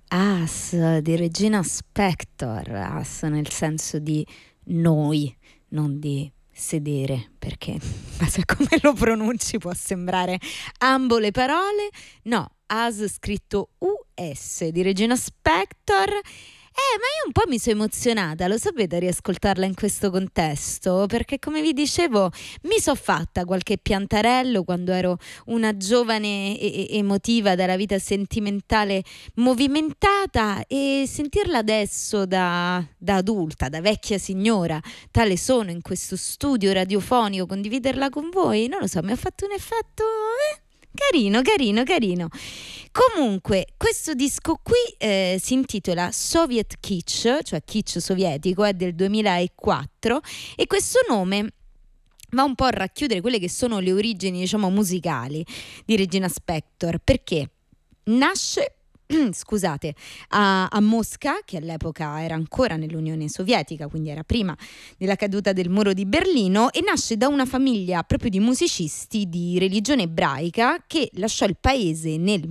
As di Regina Spektor, as nel senso di noi, non di sedere, perché in base a come lo pronunci può sembrare ambo le parole. No, as scritto US di Regina Spektor. Ma io un po' mi sono emozionata, lo sapete, a riascoltarla in questo contesto, perché come vi dicevo mi sono fatta qualche piantarello quando ero una giovane emotiva dalla vita sentimentale movimentata, e sentirla adesso da adulta, da vecchia signora, tale sono in questo studio radiofonico, condividerla con voi, non lo so, mi ha fatto un effetto carino, carino, carino. Comunque, questo disco qui si intitola Soviet Kitsch, cioè kitsch sovietico, è del 2004, e questo nome va un po' a racchiudere quelle che sono le origini, diciamo, musicali di Regina Spektor, perché nasce scusate, a Mosca, che all'epoca era ancora nell'Unione Sovietica, quindi era prima della caduta del muro di Berlino, e nasce da una famiglia proprio di musicisti di religione ebraica che lasciò il paese nel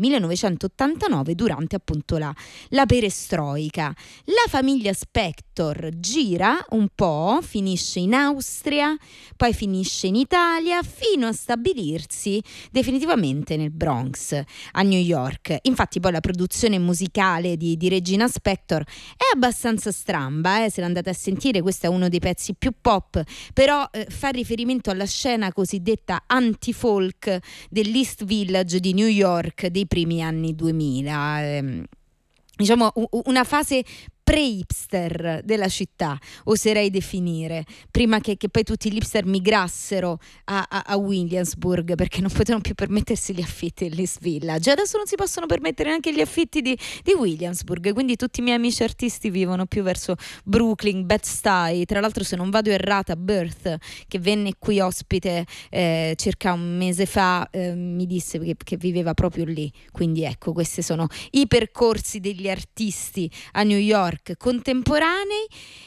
1989 durante appunto la perestroica. La famiglia Spektor gira un po', finisce in Austria, poi finisce in Italia, fino a stabilirsi definitivamente nel Bronx, a New York. Infatti poi la produzione musicale di Regina Spektor è abbastanza stramba, se l'andate a sentire. Questo è uno dei pezzi più pop, però fa riferimento alla scena cosiddetta anti-folk dell'East Village di New York dei primi anni 2000, diciamo una fase pre-hipster della città, oserei definire, prima che poi tutti gli hipster migrassero a Williamsburg, perché non potevano più permettersi gli affitti dell'East Village. Adesso non si possono permettere neanche gli affitti di Williamsburg, quindi tutti i miei amici artisti vivono più verso Brooklyn, Bed-Stuy. Tra l'altro, se non vado errata, Birth, che venne qui ospite circa un mese fa, mi disse che viveva proprio lì. Quindi ecco, questi sono i percorsi degli artisti a New York contemporanei,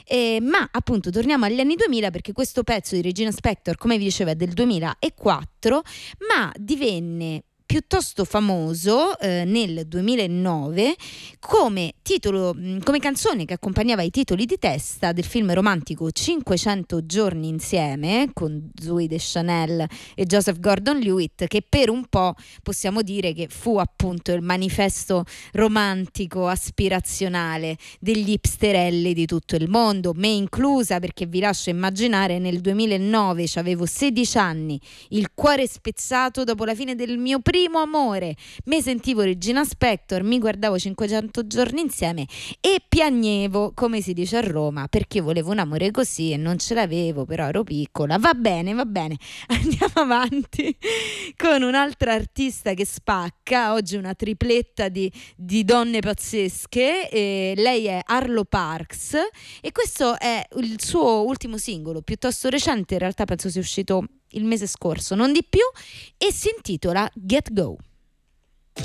ma appunto torniamo agli anni 2000, perché questo pezzo di Regina Spektor, come vi dicevo, è del 2004, ma divenne piuttosto famoso nel 2009 come titolo, come canzone che accompagnava i titoli di testa del film romantico 500 giorni insieme, con Zooey Deschanel e Joseph Gordon-Levitt, che per un po' possiamo dire che fu appunto il manifesto romantico aspirazionale degli hipsterelli di tutto il mondo, me inclusa, perché vi lascio immaginare, nel 2009 avevo 16 anni, il cuore spezzato dopo la fine del mio primo amore, mi sentivo Regina Spektor, mi guardavo 500 giorni insieme e piagnevo, come si dice a Roma, perché volevo un amore così e non ce l'avevo, però ero piccola. Va bene, andiamo avanti con un'altra artista che spacca oggi, una tripletta di donne pazzesche, lei è Arlo Parks, e questo è il suo ultimo singolo, piuttosto recente, in realtà penso sia uscito il mese scorso, non di più, e si intitola Get Go.